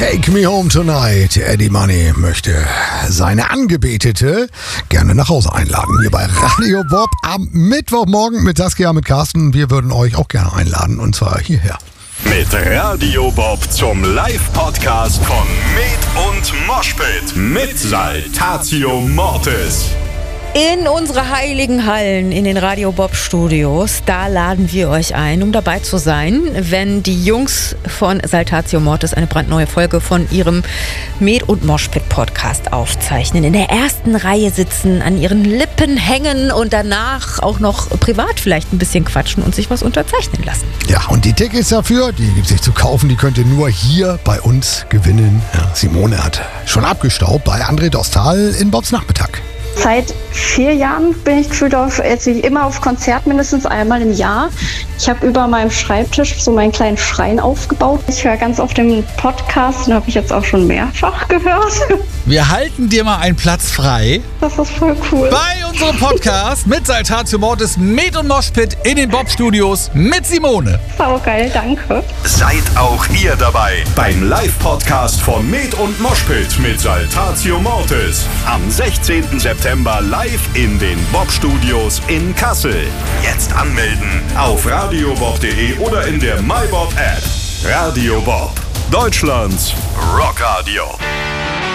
Take Me Home Tonight. Eddie Money möchte seine Angebetete gerne nach Hause einladen. Hier bei Radio Bob am Mittwochmorgen mit Saskia, mit Carsten. Wir würden euch auch gerne einladen und zwar hierher. Mit Radio Bob zum Live-Podcast von Med und Moshpit mit Saltatio Mortis. In unsere heiligen Hallen, in den Radio Bob Studios, da laden wir euch ein, um dabei zu sein, wenn die Jungs von Saltatio Mortis eine brandneue Folge von ihrem Med- und Moshpit-Podcast aufzeichnen. In der ersten Reihe sitzen, an ihren Lippen hängen und danach auch noch privat vielleicht ein bisschen quatschen und sich was unterzeichnen lassen. Ja, und die Tickets dafür, die gibt es nicht zu kaufen, die könnt ihr nur hier bei uns gewinnen. Ja, Simone hat schon abgestaubt bei André Dostal in Bobs Nachmittag. Seit 4 Jahren bin ich gefühlt immer auf Konzert, mindestens einmal im Jahr. Ich habe über meinem Schreibtisch so meinen kleinen Schrein aufgebaut. Ich höre ganz oft den Podcast, den habe ich jetzt auch schon mehrfach gehört. Wir halten dir mal einen Platz frei. Das ist voll cool. Bei unserem Podcast mit Saltatio Mortis, Med und Moshpit in den Bob-Studios mit Simone. Saugeil, danke. Seid auch ihr dabei beim Live-Podcast von Med und Moshpit mit Saltatio Mortis. Am 16. September live in den Bob-Studios in Kassel. Jetzt anmelden auf radiobob.de oder in der MyBob-App. Radio Bob, Deutschlands Rockradio.